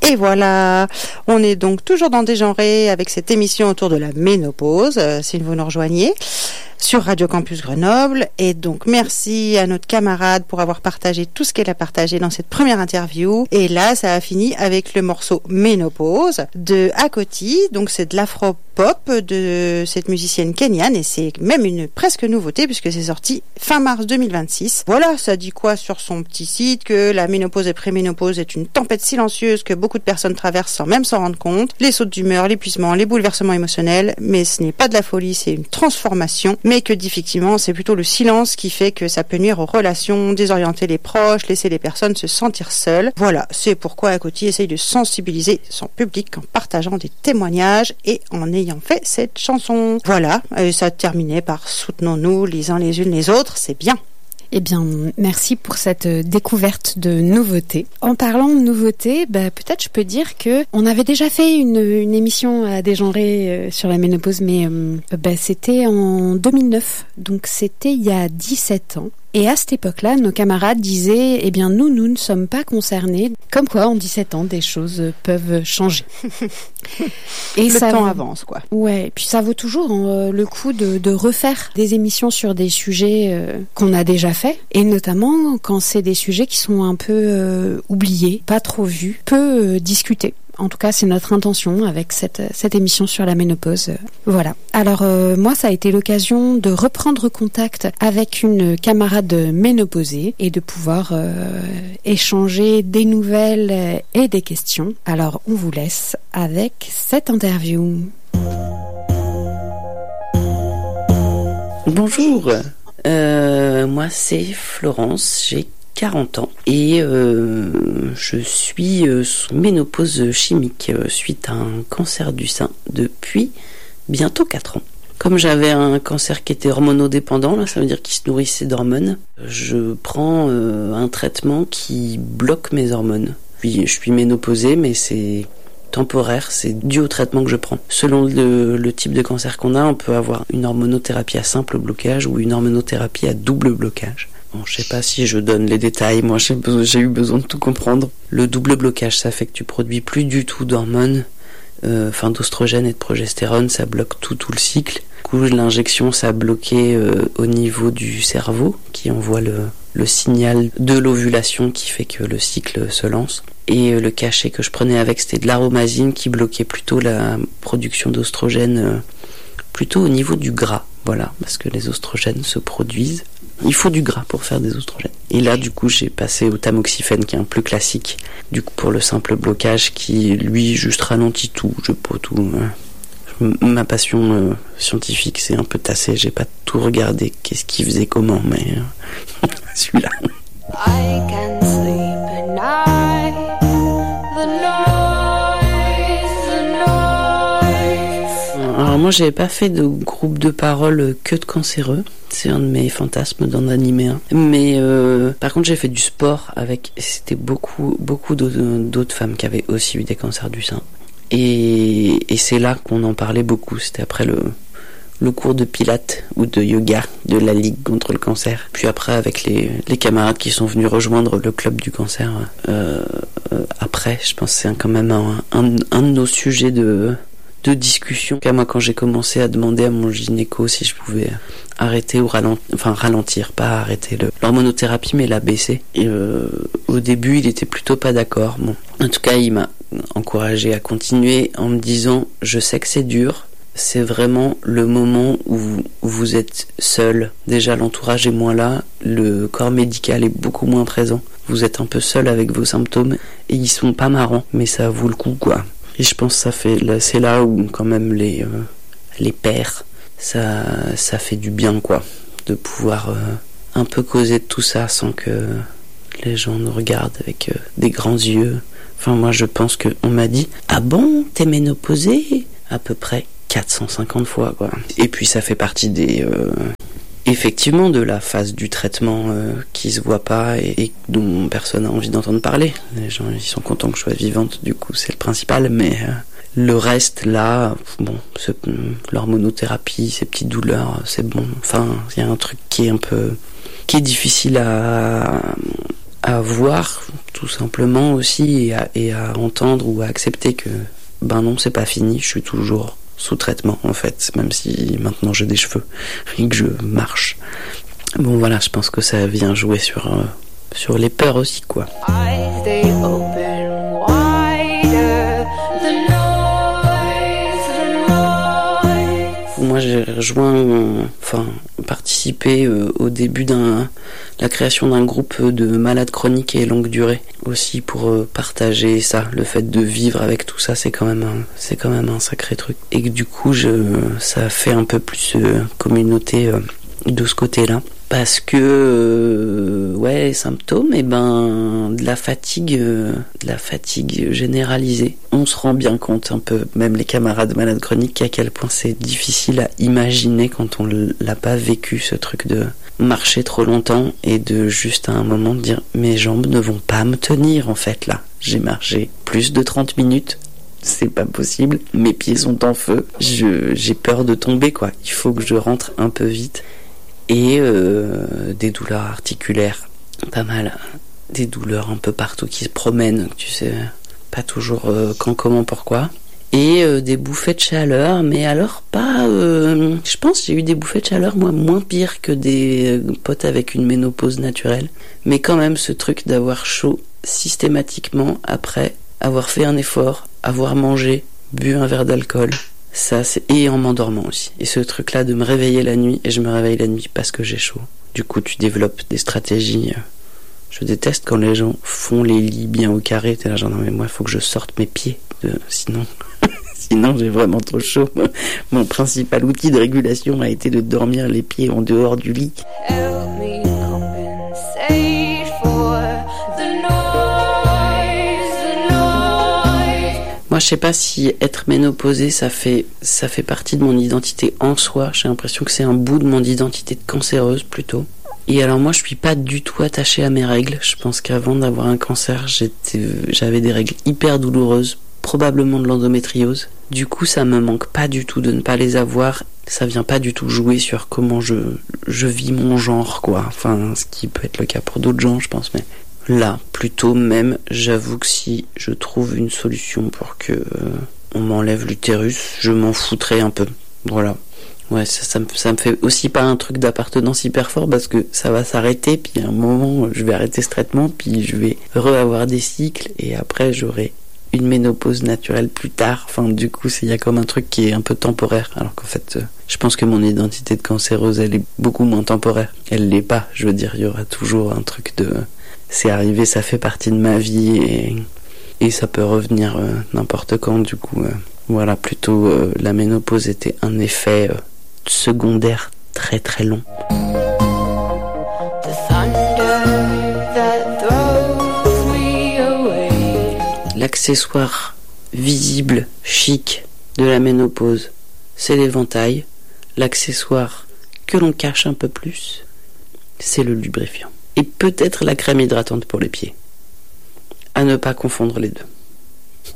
Et voilà, on est donc toujours dans Dégenré avec cette émission autour de la ménopause, si vous nous rejoignez, sur Radio Campus Grenoble. Et donc merci à notre camarade pour avoir partagé tout ce qu'elle a partagé dans cette première interview. Et là, ça a fini avec le morceau Ménopause de Akoti. Donc c'est de l'afro-pop de cette musicienne kenyane et c'est même une presque nouveauté puisque c'est sorti fin mars 2026. Voilà, ça dit quoi sur son petit site? Que la ménopause et préménopause est une tempête silencieuse que beaucoup de personnes traversent sans même s'en rendre compte. Les sautes d'humeur, l'épuisement, les bouleversements émotionnels, mais ce n'est pas de la folie, c'est une transformation. Mais que effectivement, c'est plutôt le silence qui fait que ça peut nuire aux relations, désorienter les proches, laisser les personnes se sentir seules. Voilà, c'est pourquoi Akoti essaye de sensibiliser son public en partageant des témoignages et en ayant fait cette chanson. Voilà, et ça terminait par soutenons-nous les uns les unes les autres, c'est bien. Eh bien, merci pour cette découverte de nouveautés. En parlant de nouveautés, peut-être je peux dire que on avait déjà fait une émission à Dégenré sur la ménopause, mais c'était en 2009, donc c'était il y a 17 ans. Et à cette époque-là, nos camarades disaient, eh bien, nous ne sommes pas concernés. Comme quoi, en 17 ans, des choses peuvent changer. Et le temps avance, quoi. Ouais, puis ça vaut toujours le coup de refaire des émissions sur des sujets qu'on a déjà fait. Et notamment quand c'est des sujets qui sont un peu oubliés, pas trop vus, peu discutés. En tout cas, c'est notre intention avec cette émission sur la ménopause. Voilà. Alors, moi, ça a été l'occasion de reprendre contact avec une camarade ménopausée et de pouvoir échanger des nouvelles et des questions. Alors, on vous laisse avec cette interview. Bonjour, moi c'est Florence, j'ai 40 ans et je suis sous ménopause chimique suite à un cancer du sein depuis bientôt 4 ans. Comme j'avais un cancer qui était hormonodépendant, là, ça veut dire qu'il se nourrissait d'hormones, je prends un traitement qui bloque mes hormones. Puis je suis ménopausée, mais c'est temporaire, c'est dû au traitement que je prends. Selon le type de cancer qu'on a, on peut avoir une hormonothérapie à simple blocage ou une hormonothérapie à double blocage. Bon, je sais pas si je donne les détails, moi j'ai eu besoin de tout comprendre. Le double blocage, ça fait que tu produis plus du tout d'hormones, d'ostrogène et de progestérone, ça bloque tout le cycle. Du coup, l'injection, ça a bloqué au niveau du cerveau, qui envoie le signal de l'ovulation qui fait que le cycle se lance. Et le cachet que je prenais avec, c'était de l'aromazine qui bloquait plutôt la production d'ostrogène, plutôt au niveau du gras. Voilà, parce que les oestrogènes se produisent. Il faut du gras pour faire des oestrogènes. Et là, du coup, j'ai passé au tamoxifène, qui est un plus classique. Du coup, pour le simple blocage, qui, lui, juste ralentit tout. Je peux tout. Ma passion scientifique, c'est un peu tassé. J'ai pas tout regardé. Qu'est-ce qu'il faisait comment, mais celui-là. I can sleep at night. The noise. Alors moi, j'avais pas fait de groupe de parole que de cancéreux. C'est un de mes fantasmes d'en animer un. Mais par contre, j'ai fait du sport avec. C'était beaucoup d'autres femmes qui avaient aussi eu des cancers du sein. Et c'est là qu'on en parlait beaucoup. C'était après le cours de pilates ou de yoga de la Ligue contre le cancer. Puis après, avec les camarades qui sont venus rejoindre le club du cancer. Après, je pense que c'est quand même un de nos sujets de discussion. Moi, quand j'ai commencé à demander à mon gynéco si je pouvais arrêter ou ralentir, pas arrêter l'hormonothérapie, mais la baisser. Et au début, il était plutôt pas d'accord. Bon, en tout cas, il m'a encouragé à continuer en me disant, je sais que c'est dur, c'est vraiment le moment où vous êtes seul. Déjà, l'entourage est moins là, le corps médical est beaucoup moins présent. Vous êtes un peu seul avec vos symptômes et ils sont pas marrants, mais ça vaut le coup, quoi. Et je pense que c'est là où quand même les pères, ça fait du bien, quoi, de pouvoir un peu causer de tout ça sans que les gens nous regardent avec des grands yeux. Enfin, moi, je pense qu'on m'a dit « Ah bon, t'es ménopausée ?» À peu près 450 fois, quoi. Et puis, ça fait partie effectivement de la phase du traitement qui se voit pas et dont personne n'a envie d'entendre parler. Les gens, ils sont contents que je sois vivante, du coup, c'est le principal, mais le reste, là, bon, l'hormonothérapie, ces petites douleurs, c'est bon. Enfin, il y a un truc qui est difficile à à voir tout simplement aussi et à entendre ou à accepter que ben non, c'est pas fini, je suis toujours sous traitement en fait, même si maintenant j'ai des cheveux et que je marche. Bon voilà, je pense que ça vient jouer sur les peurs aussi quoi. Moi j'ai participé au début la création d'un groupe de malades chroniques et longue durée aussi pour partager ça, le fait de vivre avec tout ça, c'est quand même un sacré truc. Et que du coup ça fait un peu plus communauté de ce côté-là. Parce que les symptômes, de la fatigue généralisée. On se rend bien compte un peu, même les camarades malades chroniques, à quel point c'est difficile à imaginer quand on l'a pas vécu, ce truc de marcher trop longtemps et de juste à un moment dire mes jambes ne vont pas me tenir en fait là. J'ai marché plus de 30 minutes. C'est pas possible, mes pieds sont en feu, j'ai peur de tomber quoi. Il faut que je rentre un peu vite. Et des douleurs articulaires, pas mal, des douleurs un peu partout qui se promènent, tu sais, pas toujours quand, comment, pourquoi. Et des bouffées de chaleur, mais alors pas... je pense que j'ai eu des bouffées de chaleur, moi, moins pire que des potes avec une ménopause naturelle. Mais quand même, ce truc d'avoir chaud systématiquement après avoir fait un effort, avoir mangé, bu un verre d'alcool... Ça, et en m'endormant aussi. Et ce truc-là de me réveiller la nuit, et je me réveille la nuit parce que j'ai chaud. Du coup, tu développes des stratégies. Je déteste quand les gens font les lits bien au carré. T'es là genre, non mais moi, il faut que je sorte mes pieds. Sinon, j'ai vraiment trop chaud. Mon principal outil de régulation a été de dormir les pieds en dehors du lit. Moi, je sais pas si être ménopausée, ça fait partie de mon identité en soi. J'ai l'impression que c'est un bout de mon identité de cancéreuse, plutôt. Et alors, moi, je suis pas du tout attachée à mes règles. Je pense qu'avant d'avoir un cancer, j'avais des règles hyper douloureuses, probablement de l'endométriose. Du coup, ça me manque pas du tout de ne pas les avoir. Ça vient pas du tout jouer sur comment je vis mon genre, quoi. Enfin, ce qui peut être le cas pour d'autres gens, je pense, mais... Là, plutôt même, j'avoue que si je trouve une solution pour que on m'enlève l'utérus, je m'en foutrais un peu. Voilà. Ouais, ça me fait aussi pas un truc d'appartenance hyper fort parce que ça va s'arrêter, puis à un moment, je vais arrêter ce traitement, puis je vais avoir des cycles, et après, j'aurai une ménopause naturelle plus tard. Enfin, du coup, il y a comme un truc qui est un peu temporaire. Alors qu'en fait, je pense que mon identité de cancéreuse, elle est beaucoup moins temporaire. Elle l'est pas, je veux dire, il y aura toujours un truc de... C'est arrivé, ça fait partie de ma vie et ça peut revenir n'importe quand. Du coup, voilà, plutôt la ménopause était un effet secondaire très très long. L'accessoire visible, chic de la ménopause, c'est l'éventail. L'accessoire que l'on cache un peu plus, c'est le lubrifiant. Et peut-être la crème hydratante pour les pieds. À ne pas confondre les deux.